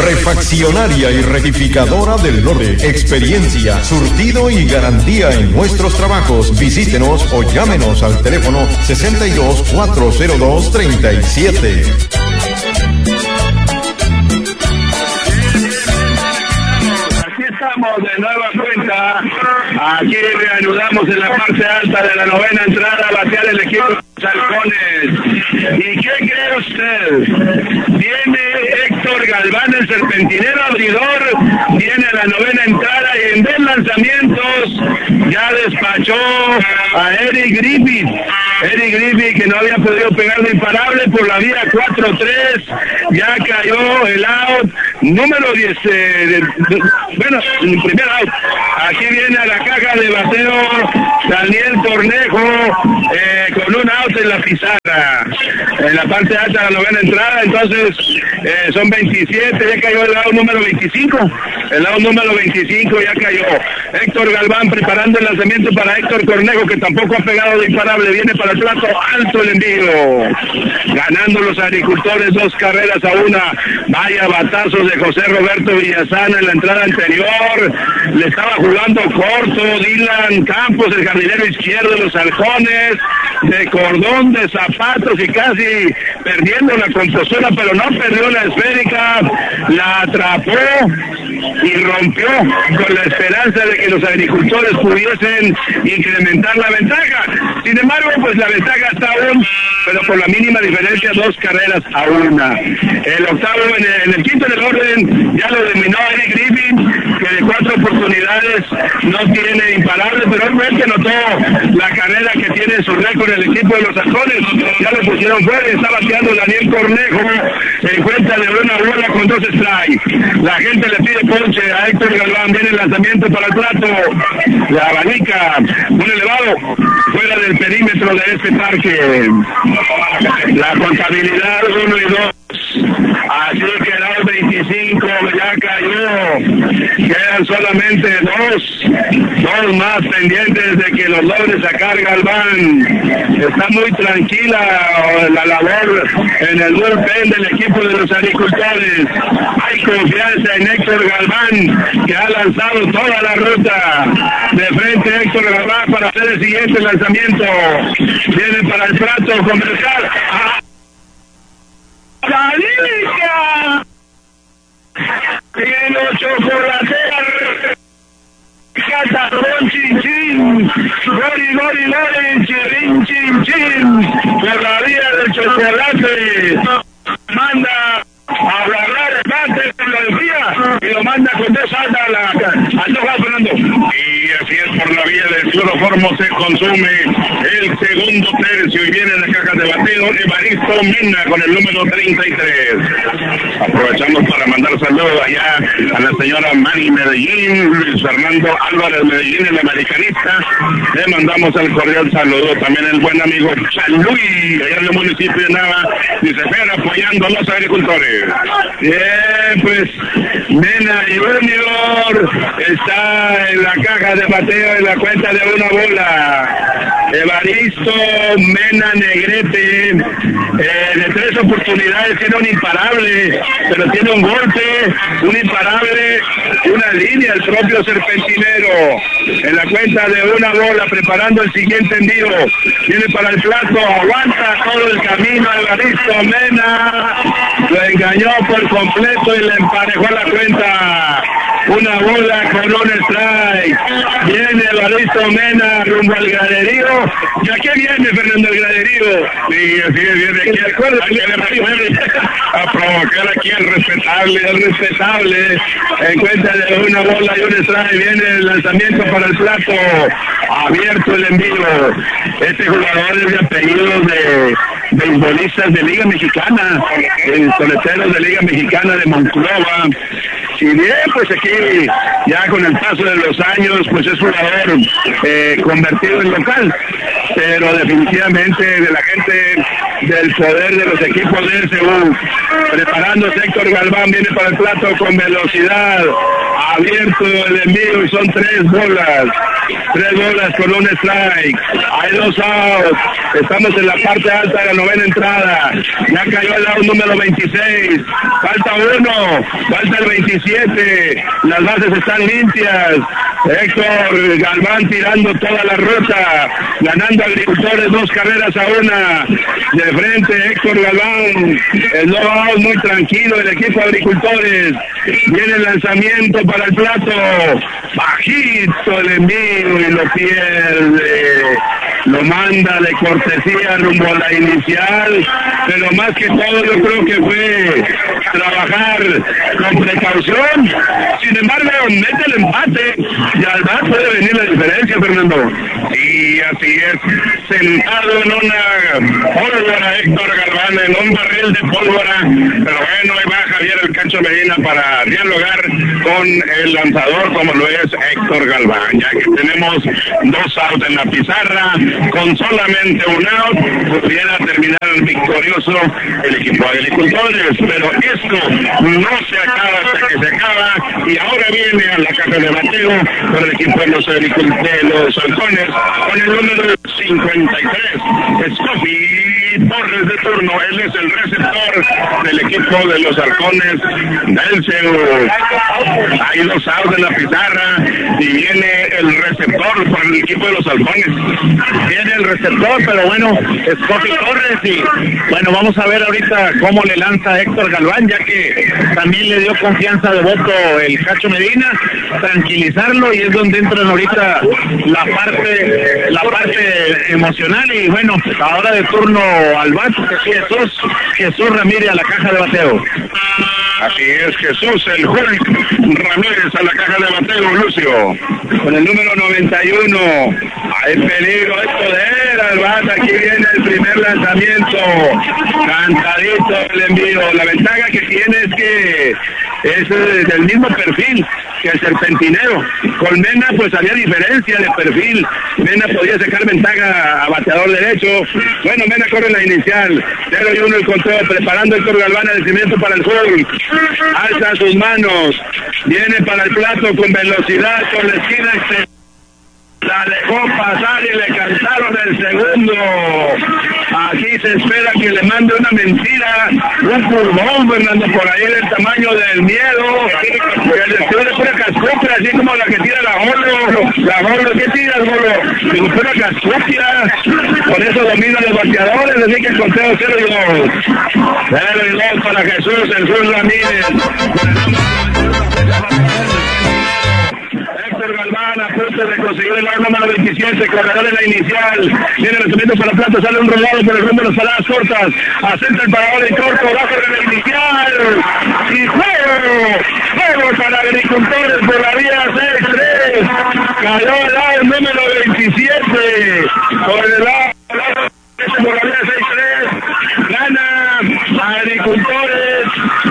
Refaccionaria y Rectificadora del Norte. Experiencia, surtido y garantía en nuestros trabajos. Visítenos o llámenos al teléfono 62-402-37. Estamos de nueva cuenta. Aquí reanudamos en la parte alta de la novena entrada a batear el equipo de los Halcones. ¿Y qué cree usted? Viene Héctor Galván, el serpentinero abridor, viene a la novena entrada y en 2 lanzamientos ya despachó a Eric Griffith. Eric Griffith, que no había podido pegar de imparable por la vía 4-3, ya cayó el out número 10, bueno, el primer out. Aquí viene a la caja de bateo Daniel Cornejo con un out en la pizarra. En la parte alta de la novena entrada, entonces son 27, ya cayó el out número 25. El out número 25 ya cayó. Héctor Galván preparando el lanzamiento para Héctor Cornejo, que tampoco ha pegado de imparable. Viene para el plato alto el envío. Ganando los agricultores 2 carreras a 1. Vaya batazos de José Roberto Villasana en la entrada anterior. Le estaba jugando corto Dylan Campos, el jardinero izquierdo de los Halcones, de cordón, de zapatos y casi perdiendo la compostura, pero no perdió la esférica, la atrapó y rompió con la esperanza de que los agricultores pudiesen incrementar la ventaja. Sin embargo, pues la ventaja está aún, pero por la mínima diferencia, 2 carreras a 1. El octavo, en el quinto del orden, ya lo dominó Eric Griffith, que de 4 oportunidades no tiene imparable, pero realmente notó la carrera que tiene en su récord el equipo de los Halcones. Ya lo pusieron fuera y está bateando Daniel Cornejo en cuenta de una bola con 2 strikes. La gente le pide ponche a Héctor Galván, viene el lanzamiento para el plato, la abanica muy elevado, fuera del perímetro de este parque. La contabilidad 1 y 2. Así que el 25 ya cayó. Quedan solamente 2 más pendientes de que los logre sacar Galván. Está muy tranquila la labor en el bullpen del equipo de los agricultores. Hay confianza en Héctor Galván, que ha lanzado toda la ruta. De frente Héctor Galván para hacer el siguiente lanzamiento. Viene para el plato comercial. ¡La liga! Tiene chocolatear. Catarrón, chin, chin. Gori, gori, gori, chirin, chin, chin. Por la vía del chocolate. Manda a hablar el bate con la vía y lo manda con 2 altas al Doha Fernando. Y así es, por la vía del cloroformo se consume el segundo tercio y viene la caja de bateo Evaristo Mena con el número 33. Aprovechamos para mandar saludos allá a la señora Mari Medellín, Luis Fernando Álvarez Medellín, el americanista. Le mandamos el cordial saludo también el buen amigo San Luis, allá en el municipio de Nava, dice Fer, apoyando a los agricultores. Bien, pues Mena Junior está en la caja de bateo en la cuenta de 1 bola. Evaristo Mena Negrete, de 3 oportunidades tiene un imparable, pero tiene un golpe, un imparable, una línea, el propio serpentinero. En la cuenta de 1 bola, preparando el siguiente envío. Viene para el plato, aguanta todo el camino Evaristo Mena. Lo engañó por completo y le emparejó la cuenta. 1 bola con un strike. Viene Evaristo Mena rumbo al graderío. ¿Y a qué viene Fernando el graderío? Sí, así es, viene aquí a provocar aquí al respetable. En cuenta de 1 bola y un strike. Viene el lanzamiento para el plato. Abierto el envío. Este jugador es de apellidos de beisbolistas de Liga Mexicana, el soletero de Liga Mexicana de Monclova. Si bien, pues aquí, ya con el paso de los años, pues es jugador convertido en local, pero definitivamente de la gente del poder de los equipos de SU. Preparándose Héctor Galván, viene para el plato con velocidad, abierto el envío y son 3 bolas con un strike. Hay 2 outs. Estamos en la parte alta de la novena entrada. Ya cayó el out número 26. Falta 1, falta el 27. Las bases están limpias. Héctor Galván tirando toda la ruta, ganando Agricultores 2 carreras a 1. De frente Héctor Galván, el no out muy tranquilo el equipo Agricultores. Viene el lanzamiento para el plato, bajito el envío y lo pierde. Lo manda de cortesía rumbo a la inicial, pero más que todo yo creo que fue trabajar con precaución. Sin embargo, mete el empate y al bat puede venir la diferencia, Fernando. Sí, así es. Sentado en una pólvora, Héctor Galván, en un barril de pólvora. Pero bueno, ahí va Javier el Cacho Medina para dialogar con el lanzador, como lo es Héctor Galván. Ya que tenemos 2 outs en la pizarra, con solamente un out, pudiera terminar victorioso el equipo de Agricultores. Pero esto no se acaba hasta que se acaba. Y ahora viene a la caja de bateo con el equipo de los halcones, con el número 53, Scotty Torres de turno. Él es el receptor del equipo de los halcones del Seúl. Hay 2 outs en la pizarra y viene el receptor para el equipo de los halcones. Viene el receptor, pero bueno, Scotty Torres, y bueno, vamos a ver ahorita cómo le lanza Héctor Galván, ya que también le dio confianza de voto el Cacho Medina, tranquilizarlo, y es donde entran ahorita la parte emocional. Y bueno, ahora de turno al bat, Jesús Ramírez a la caja de bateo. Así es, Jesús, el Hulk Ramírez a la caja de bateo, Lucio. Con el número 91, hay peligro, esto de el bat, aquí viene el primer lanzamiento, cantadito el envío. La ventaja que tiene es que es del mismo perfil que el serpentinero. Con Mena pues había diferencia de perfil. Mena podía sacar ventaja a bateador derecho. Bueno, Mena corre en la inicial, 0-1 el conteo, preparando el Galván el crecimiento para el juego. Alza sus manos, viene para el plato con velocidad, con la esquina exterior. La dejó pasar y le cantaron el segundo. Aquí se espera que le mande una mentira, un curvón, Fernando, por ahí del tamaño del miedo. Que le tire pura cascopia, así como la que tira la Gordo. ¿Qué tiras, Gordo? Digo, pura cascopia. Por eso dominan los bateadores, así que el conteo 0-2. 0-2 para Jesús, el Jesús Ramírez. Galván a punto de conseguir el out número 27, corredor en la inicial. Viene el lanzamiento para Plata, sale un rolado por el rumbo de las paradas cortas. Asenta el parador en corto, bajo en la inicial. Y juego para Agricultores por la vía 6-3. Cayó el out número 27. Por el lado por la vía 6-3. Gana Agricultores.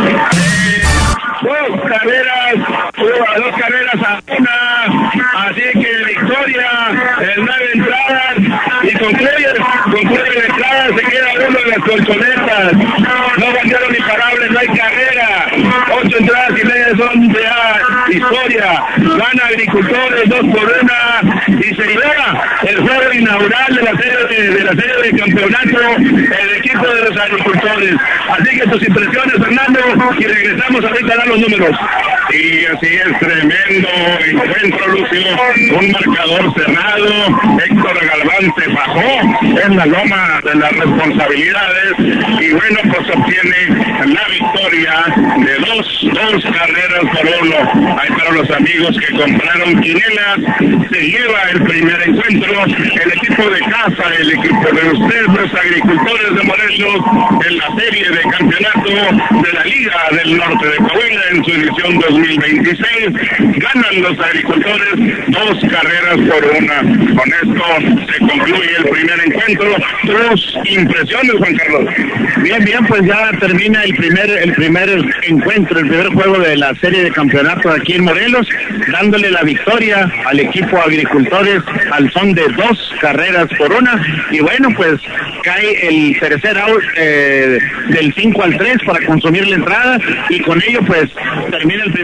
2 carreras a 1, así que victoria en 9 entradas y concluye la entrada, se queda uno en las colchonetas, no batearon imparables, no hay carrera, 8 entradas y media son de historia, gana Agricultores 2-1 y se libera el juego inaugural de la serie de campeonato el equipo de los Agricultores. Así que tus impresiones, Fernando, y regresamos ahorita a dar los números. Y así es, tremendo encuentro, Lucio, un marcador cerrado. Héctor Galván se bajó en la loma de las responsabilidades y bueno, pues obtiene la victoria de dos carreras por 1. Ahí para los amigos que compraron quinelas, se lleva el primer encuentro, el equipo de casa, el equipo de ustedes, los Agricultores de Morelos, en la serie de campeonato de la Liga del Norte de Coahuila en su edición 2026. Ganan los Agricultores 2 carreras por 1. Con esto se concluye el primer encuentro. ¿Tus impresiones, Juan Carlos? Bien, pues ya termina el primer encuentro, el primer juego de la serie de campeonato aquí en Morelos, dándole la victoria al equipo Agricultores al son de 2 carreras por 1. Y bueno, pues cae el tercer out del 5 al 3 para consumir la entrada, y con ello pues termina el primer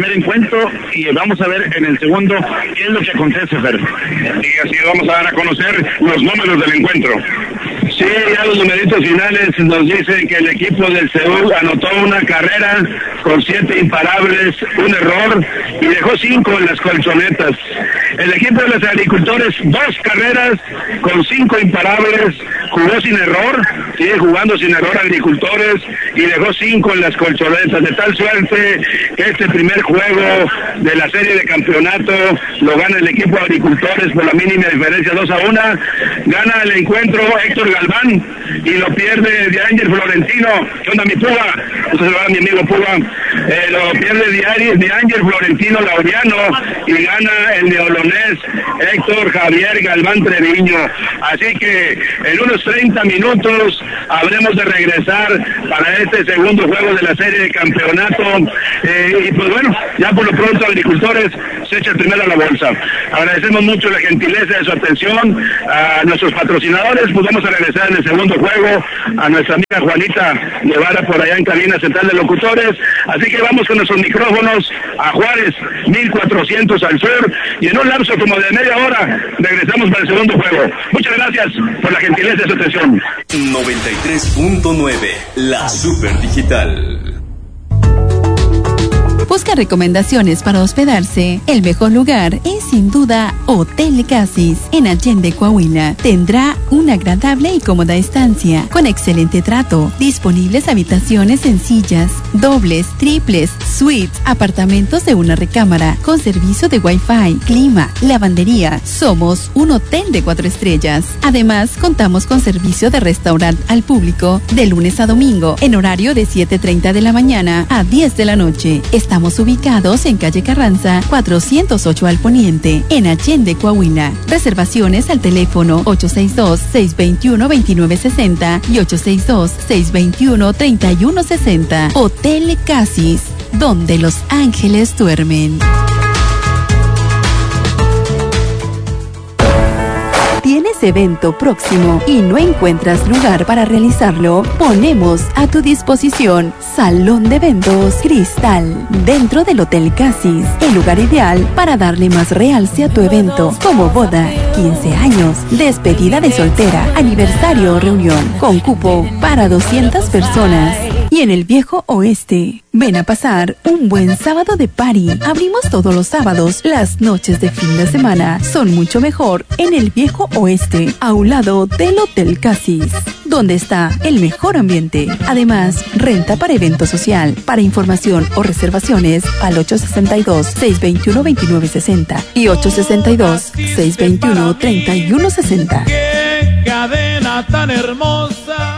primer encuentro y vamos a ver en el segundo qué es lo que acontece, Fer. Y así vamos a dar a conocer los números del encuentro. Sí, ya los numeritos finales nos dicen que el equipo del Seúl anotó una carrera con 7 imparables, un error y dejó 5 en las colchonetas. El equipo de los agricultores 2 carreras con 5 imparables, jugó sin error, sigue jugando sin error agricultores y dejó 5 en las colchonetas, de tal suerte que este primer juego de la serie de campeonato lo gana el equipo de agricultores por la mínima diferencia 2-1, gana el encuentro Héctor Galván y lo pierde de Ángel Florentino. ¿Qué onda, mi Puga? Entonces va mi amigo Puga. Lo pierde de Ángel Florentino Laureano y gana el neolonés Héctor Javier Galván Treviño. Así que en unos 30 minutos habremos de regresar para este segundo juego de la serie de campeonato. Y pues bueno, ya por lo pronto agricultores se echa el primero a la bolsa. Agradecemos mucho la gentileza de su atención a nuestros patrocinadores. Pues vamos a regresar en el segundo juego a nuestra amiga Juanita Guevara por allá en cabina central de locutores. Así que vamos con nuestros micrófonos a Juárez 1400 al sur y en un lapso como de media hora regresamos para el segundo juego. Muchas gracias por la gentileza de su atención. 93.9 La Super Digital. Busca recomendaciones para hospedarse. El mejor lugar es sin duda Hotel Casis en Allende, Coahuila. Tendrá una agradable y cómoda estancia con excelente trato. Disponibles habitaciones sencillas, dobles, triples, suites, apartamentos de una recámara con servicio de Wi-Fi, clima, lavandería. Somos un hotel de 4 estrellas. Además, contamos con servicio de restaurante al público de lunes a domingo en horario de 7:30 de la mañana a 10 de la noche. Estamos ubicados en calle Carranza 408 al poniente, en Allende, Coahuila. Reservaciones al teléfono 862-621-2960 y 862-621-3160. Hotel Casis, donde los ángeles duermen. ¿Tienes evento próximo y no encuentras lugar para realizarlo? Ponemos a tu disposición Salón de Eventos Cristal dentro del Hotel Casis, el lugar ideal para darle más realce a tu evento, como boda, 15 años, despedida de soltera, aniversario o reunión, con cupo para 200 personas. Y en el Viejo Oeste, ven a pasar un buen sábado de party. Abrimos todos los sábados. Las noches de fin de semana son mucho mejor en el Viejo Oeste, a un lado del Hotel Casis, donde está el mejor ambiente. Además, renta para evento social. Para información o reservaciones al 862-621-2960 y 862-621-3160. ¡Qué cadena tan hermosa!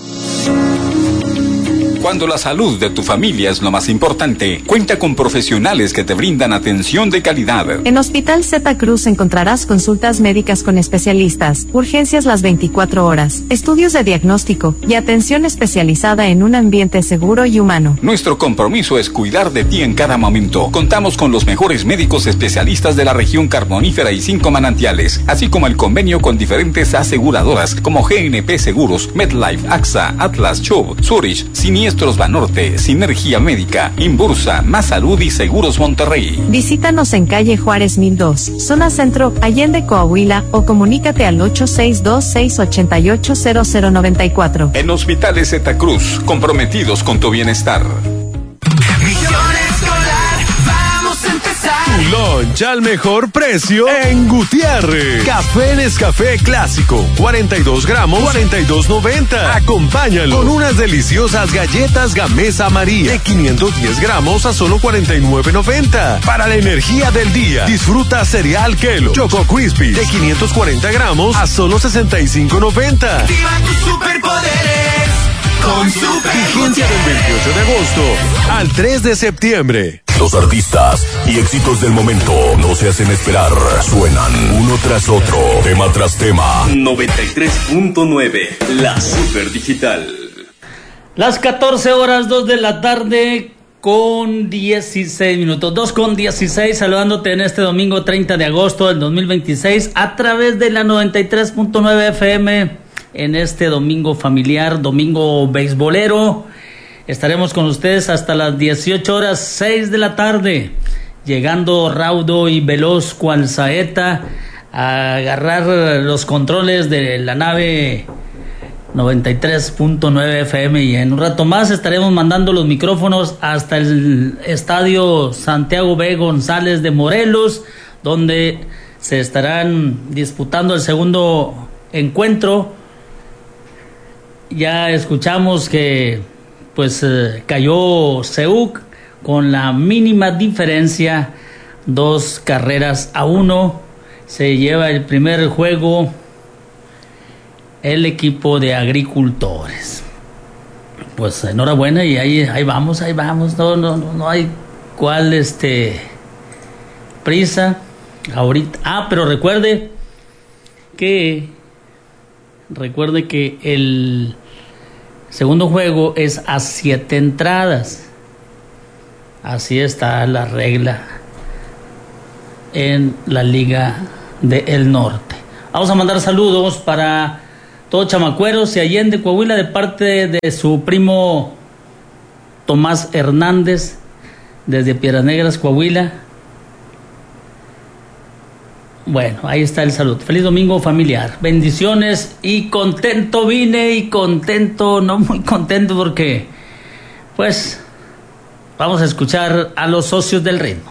Cuando la salud de tu familia es lo más importante, cuenta con profesionales que te brindan atención de calidad. En Hospital Zeta Cruz encontrarás consultas médicas con especialistas, urgencias las 24 horas, estudios de diagnóstico y atención especializada en un ambiente seguro y humano. Nuestro compromiso es cuidar de ti en cada momento. Contamos con los mejores médicos especialistas de la región carbonífera y 5 manantiales, así como el convenio con diferentes aseguradoras como GNP Seguros, MedLife, AXA, Atlas, Chubb, Zurich, Siniestros Banorte, Sinergia Médica, Inbursa, Más Salud y Seguros Monterrey. Visítanos en calle Juárez 1002, zona centro, Allende, Coahuila, o comunícate al 862-688-0094. En Hospitales Zeta Cruz, comprometidos con tu bienestar. Tu lunch al mejor precio en Gutiérrez. Café Nescafé Clásico, 42 gramos, 42.90. Acompáñalo con unas deliciosas galletas Gamesa María de 510 gramos a solo 49.90. Para la energía del día, disfruta cereal Kelo Choco Crispy de 540 gramos a solo 65.90. Activa tus superpoderes con Super Vigencia del 28 de agosto al 3 de septiembre. Los artistas y éxitos del momento no se hacen esperar. Suenan uno tras otro, tema tras tema. 93.9 La Super Digital. Las 14 horas, 2 de la tarde con 16 minutos. 2:16, saludándote en este domingo 30 de agosto del 2026 a través de la 93.9 FM en este domingo familiar, domingo beisbolero. Estaremos con ustedes hasta las 18 horas 6 de la tarde, llegando raudo y veloz cual saeta a agarrar los controles de la nave 93.9 FM, y en un rato más estaremos mandando los micrófonos hasta el estadio Santiago B. González de Morelos, donde se estarán disputando el segundo encuentro. Ya escuchamos que pues cayó CEUC con la mínima diferencia, 2-1. Se lleva el primer juego el equipo de Agricultores. Pues enhorabuena, y ahí vamos, no hay cuál prisa ahorita. Pero recuerde que el segundo juego es a 7 entradas. Así está la regla en la Liga del Norte. Vamos a mandar saludos para todos Chamacueros y Allende, Coahuila, de parte de su primo Tomás Hernández, desde Piedras Negras, Coahuila. Bueno, ahí está el saludo. Feliz domingo familiar. Bendiciones, y contento vine, y contento, no muy contento, porque pues vamos a escuchar a los socios del ritmo.